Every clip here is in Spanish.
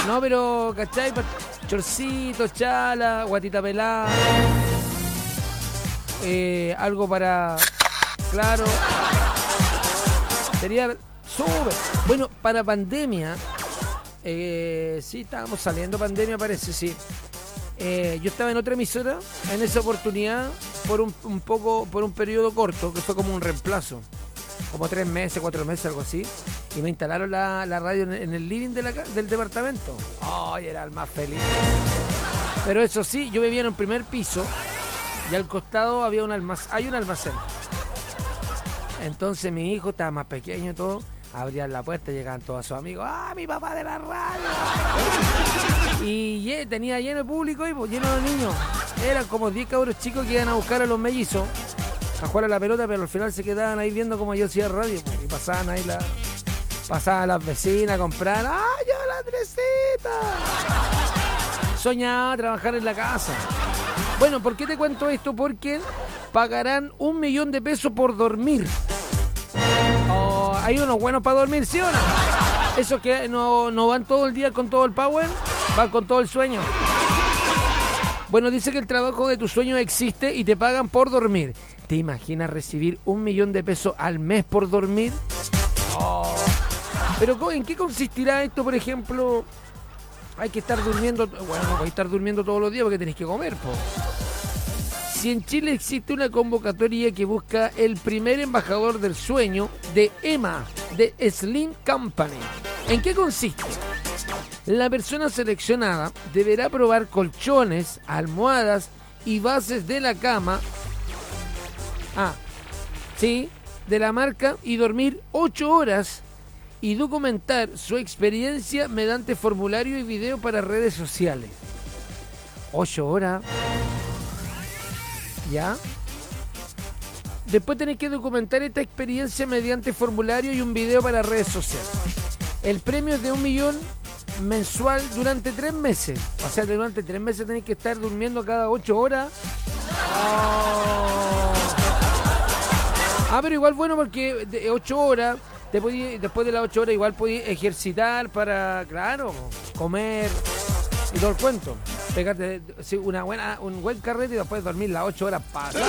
No, pero, ¿cachai? Chorcito, chala, guatita pelada. Algo para... Claro. Sería súper. Bueno, para pandemia... sí, estábamos saliendo pandemia, parece, sí. Yo estaba en otra emisora en esa oportunidad por un periodo corto, que fue como un reemplazo. Como 3 meses, 4 meses, algo así. Y me instalaron la radio en el living del departamento. ¡Ay, era el más feliz! Pero eso sí, yo vivía en un primer piso y al costado había un almacén. Entonces mi hijo estaba más pequeño y todo. Abrían la puerta y llegaban todos sus amigos. ¡Ah, mi papá de la radio! Y tenía lleno de público y lleno de niños. Eran como 10 cabros chicos que iban a buscar a los mellizos a jugar a la pelota, pero al final se quedaban ahí viendo cómo yo hacía radio. Y pasaban ahí pasaban las vecinas a comprar. ¡Ah, yo la Andresita! Soñaba trabajar en la casa. Bueno, ¿por qué te cuento esto? Porque pagarán 1 millón de pesos por dormir. Hay unos buenos para dormir, ¿sí o no? Esos que no van todo el día con todo el power, van con todo el sueño. Bueno, dice que el trabajo de tus sueños existe y te pagan por dormir. ¿Te imaginas recibir 1 millón de pesos al mes por dormir? Oh. Pero ¿en qué consistirá esto, por ejemplo? Hay que estar durmiendo... Bueno, no podéis estar durmiendo todos los días porque tenéis que comer, po. Si en Chile existe una convocatoria que busca el primer embajador del sueño de EMA, de Slim Company. ¿En qué consiste? La persona seleccionada deberá probar colchones, almohadas y bases de la cama. De la marca y dormir 8 horas y documentar su experiencia mediante formulario y video para redes sociales. 8 horas. ¿Ya? Después tenés que documentar esta experiencia mediante formulario y un video para redes sociales. El premio es de 1 millón mensual durante 3 meses. O sea, durante 3 meses tenés que estar durmiendo cada 8 horas. Oh. Pero igual bueno porque de 8 horas, después de las 8 horas igual podés ejercitar para, claro, comer y todo el cuento. Pegarte un buen carrete y después dormir las 8 horas pasadas.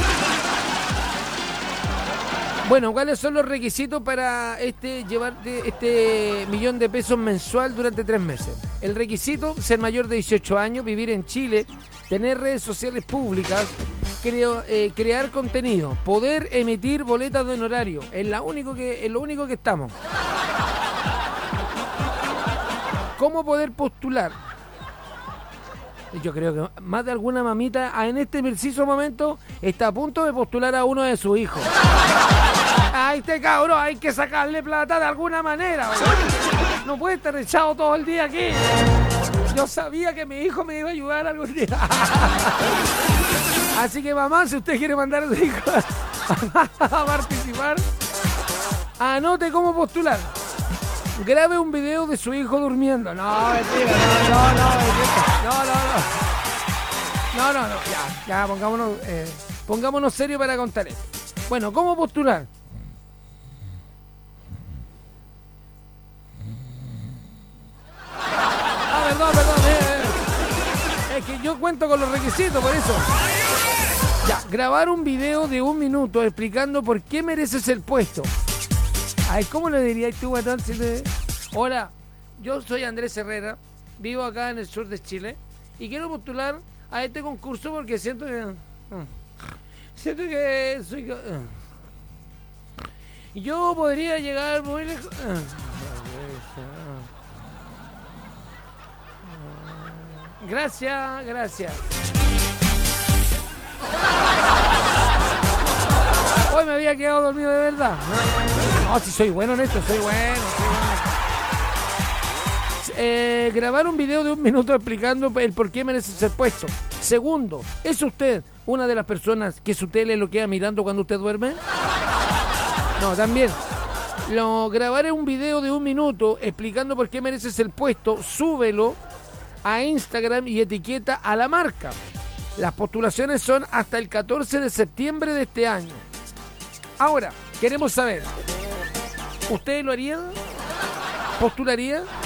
Bueno, ¿cuáles son los requisitos para llevarte este 1 millón de pesos mensual durante 3 meses? El requisito, ser mayor de 18 años, vivir en Chile, tener redes sociales públicas, crear contenido, poder emitir boletas de honorario. Es lo único que estamos. ¿Cómo poder postular? Yo creo que más de alguna mamita en este preciso momento está a punto de postular a uno de sus hijos. A este cabrón hay que sacarle plata de alguna manera. No puede estar echado todo el día aquí. Yo sabía que mi hijo me iba a ayudar algún día. Así que mamá, si usted quiere mandar a su hijo a participar, anote cómo postular. Grabe un video de su hijo durmiendo. No, mentira, no. Ya, pongámonos serio para contar esto. Bueno, ¿cómo postular? Perdón. Es que yo cuento con los requisitos, por eso. Ya, grabar un video de 1 minuto explicando por qué mereces el puesto. Ay, ¿cómo le dirías tú, guatón? Hola, yo soy Andrés Herrera, vivo acá en el sur de Chile y quiero postular a este concurso porque siento que soy... yo podría llegar muy lejos... Gracias. Hoy me había quedado dormido de verdad. No, si soy bueno en esto, soy bueno. Grabar un video de 1 minuto explicando el por qué merece ser puesto. Segundo, ¿es usted una de las personas que su tele lo queda mirando cuando usted duerme? No, también. Grabar un video de 1 minuto explicando por qué mereces el puesto, súbelo a Instagram y etiqueta a la marca. Las postulaciones son hasta el 14 de septiembre de este año. Ahora, queremos saber, ¿usted lo haría? ¿Postularía?